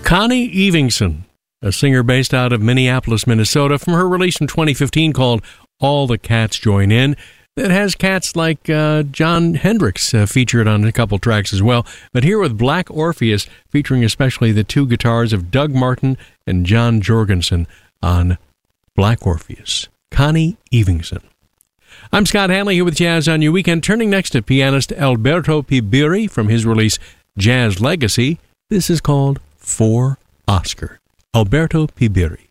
Connie Evingson, a singer based out of Minneapolis, Minnesota, from her release in 2015 called All the Cats Join In, that has cats like Jon Hendricks featured on a couple tracks as well. But here with Black Orpheus, featuring especially the two guitars of Doug Martin and John Jorgensen on Black Orpheus. Connie Evingson. I'm Scott Hanley here with Jazz on Your Weekend, turning next to pianist Alberto Pibiri from his release Jazz Legacy. This is called For Oscar. Alberto Pibiri.